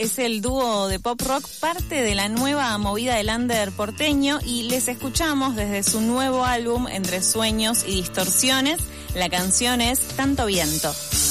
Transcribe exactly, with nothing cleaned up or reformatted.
es el dúo de pop rock, parte de la nueva movida del under porteño, y les escuchamos desde su nuevo álbum Entre Sueños y Distorsiones. La canción es Tanto Viento.